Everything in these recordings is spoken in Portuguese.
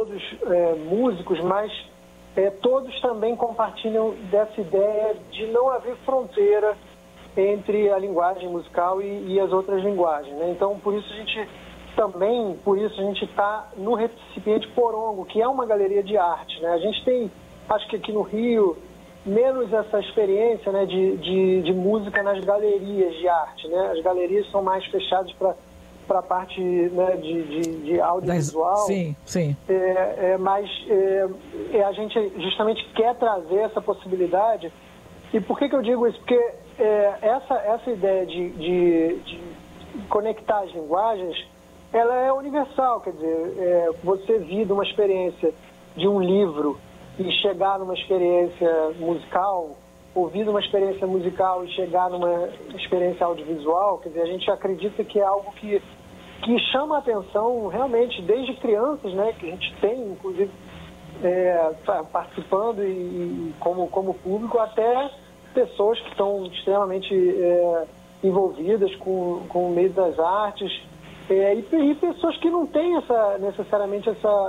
todos músicos, mas todos também compartilham dessa ideia de não haver fronteira entre a linguagem musical e as outras linguagens, né? Então, por isso a gente está no Recipiente Porongo, que é uma galeria de arte, né? A gente tem, acho que aqui no Rio, menos essa experiência, né, de música nas galerias de arte, né? As galerias são mais fechadas para a parte, né, de audiovisual. Sim, sim. Mas a gente justamente quer trazer essa possibilidade. E por que eu digo isso? Porque essa ideia de conectar as linguagens, ela é universal. Quer dizer, você vir de uma experiência de um livro e chegar numa experiência musical, ouvir uma experiência musical e chegar numa experiência audiovisual, quer dizer, a gente acredita que é algo que chama a atenção realmente desde crianças, né, que a gente tem, inclusive, participando e como público, até pessoas que estão extremamente envolvidas com o meio das artes, e pessoas que não têm necessariamente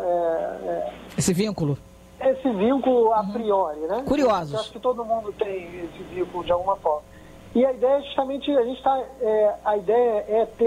esse vínculo. Esse vínculo a priori, né? Curiosos. Eu acho que todo mundo tem esse vínculo de alguma forma. E a ideia é justamente, a ideia é ter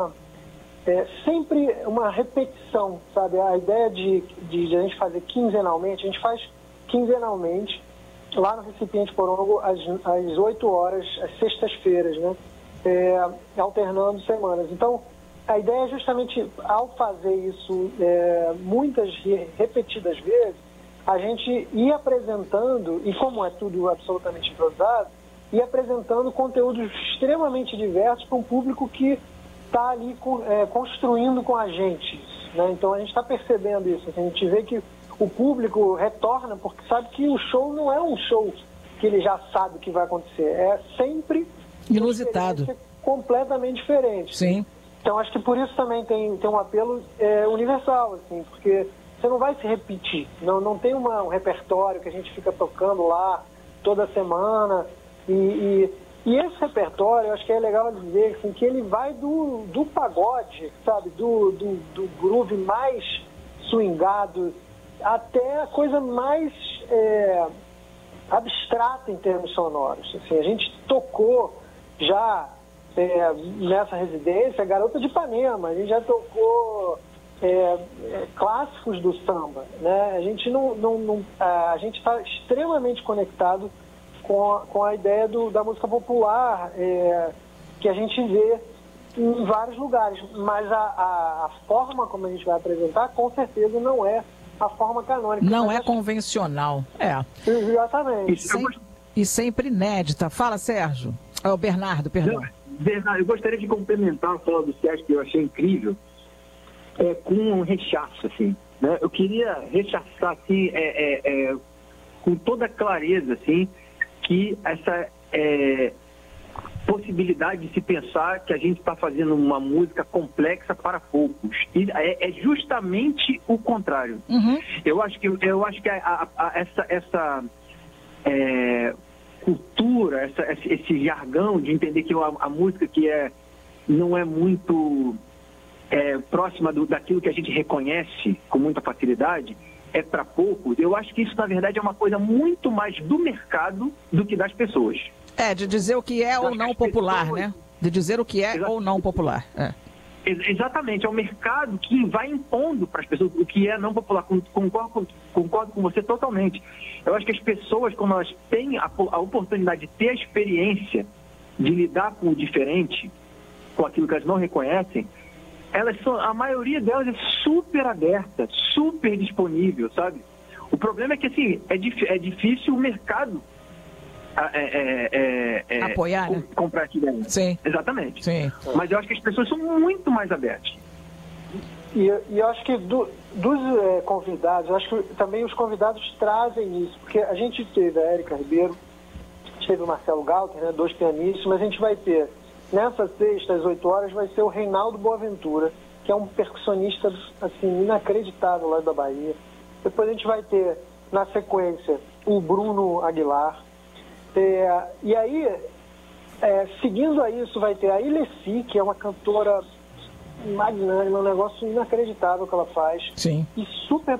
sempre uma repetição, sabe? A ideia de a gente fazer quinzenalmente, a gente faz quinzenalmente, lá no Recipiente Porongo, às 8 horas, às sextas-feiras, né? Alternando semanas. Então, a ideia é justamente, ao fazer isso muitas repetidas vezes, a gente ir apresentando, e como é tudo absolutamente improvisado, ir apresentando conteúdos extremamente diversos para um público que está ali construindo com a gente, né? Então a gente está percebendo isso, assim, a gente vê que o público retorna porque sabe que o show não é um show que ele já sabe o que vai acontecer, é sempre inusitado, completamente diferente. Sim. Então acho que por isso também tem um apelo universal, assim, porque você não vai se repetir, não tem um repertório que a gente fica tocando lá toda semana, e esse repertório, eu acho que é legal dizer assim, que ele vai do pagode, sabe, do groove mais swingado até a coisa mais abstrata em termos sonoros. Assim, a gente tocou já nessa residência Garota de Ipanema, a gente já tocou clássicos do samba, né? A gente a gente está extremamente conectado com a ideia da música popular, que a gente vê em vários lugares, mas a forma como a gente vai apresentar, com certeza não é a forma canônica. Não é convencional, Exatamente. E sempre inédita. Fala, Sérgio. É o Bernardo, perdão. Bernardo, eu gostaria de complementar a fala do Sérgio, que eu achei incrível, com um rechaço, assim, né? Eu queria rechaçar, assim, com toda clareza, assim, que essa possibilidade de se pensar que a gente está fazendo uma música complexa para poucos. E é justamente o contrário. Uhum. Eu acho que essa cultura, esse jargão de entender que a música que não é muito próxima daquilo que a gente reconhece com muita facilidade, é para poucos, eu acho que isso, na verdade, é uma coisa muito mais do mercado do que das pessoas. De dizer o que é ou não popular, né? De dizer o que é ou não popular. Exatamente, é o mercado que vai impondo para as pessoas o que é não popular. Concordo com você totalmente. Eu acho que as pessoas, quando elas têm a oportunidade de ter a experiência de lidar com o diferente, com aquilo que elas não reconhecem, a maioria delas é super aberta, super disponível, sabe? O problema é que, assim, é difícil o mercado apoiar, né? Comprar aquilo. Sim. Exatamente. Sim. Mas eu acho que as pessoas são muito mais abertas. E eu acho que dos convidados, eu acho que também os convidados trazem isso, porque a gente teve a Érica Ribeiro, a gente teve o Marcelo Galter, né, 2 pianistas, mas a gente vai ter, nessa sexta, às 8 horas, vai ser o Reinaldo Boaventura, que é um percussionista, assim, inacreditável lá da Bahia. Depois a gente vai ter, na sequência, o Bruno Aguilar. E aí, seguindo a isso, vai ter a Ilessi, que é uma cantora magnânima, um negócio inacreditável que ela faz. Sim. E super